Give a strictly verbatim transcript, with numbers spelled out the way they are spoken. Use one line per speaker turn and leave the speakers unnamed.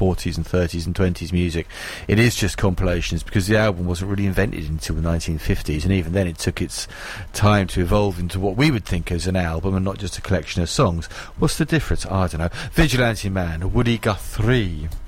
forties and thirties and twenties music. It is just compilations because the album wasn't really invented until the nineteen fifties, and even then it took its time to evolve into what we would think as an album and not just a collection of songs. What's the difference? I don't know. Vigilante Man, Woody Guthrie.